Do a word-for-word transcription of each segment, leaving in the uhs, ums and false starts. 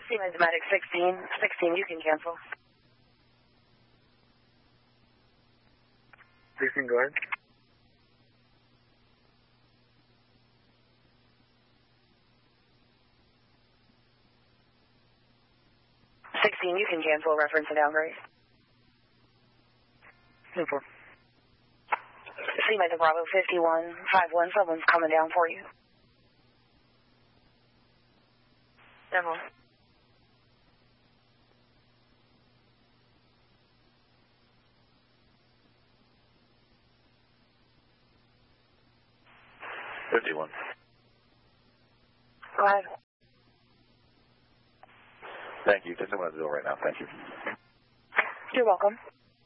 Siemens Medic sixteen. sixteen, you can cancel. sixteen, go ahead. sixteen, you can cancel reference to downgrade. ten four. Siemens Bravo fifty-one, five one, someone's coming down for you. ten four. fifty-one. Go ahead. Thank you. Just someone at the door right now. Thank you. You're welcome.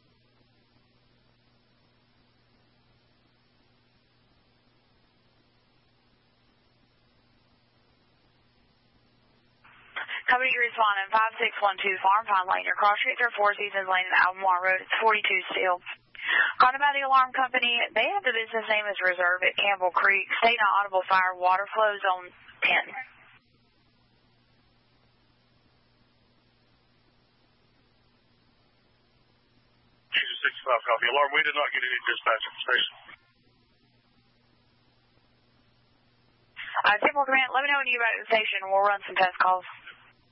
Company responding five six one two Farm Pine Lane. Your cross streets are Four Seasons Lane and Albemarle Road. It's forty-two still. Calling about the alarm company. They have the business name as Reserve at Campbell Creek. State not audible fire. Water flow zone ten. Jesus sixty-five copy. Alarm, we did not get any dispatch at the station. Uh, Temple Command, let me know when you get back to the station. We'll run some test calls.